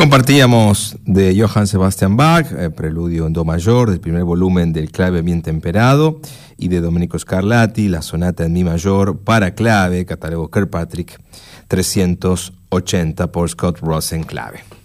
Compartíamos de Johann Sebastian Bach, preludio en do mayor del primer volumen del Clave bien temperado, y de Domenico Scarlatti, la sonata en mi mayor para clave, catálogo Kirkpatrick 380 por Scott Rosen clave.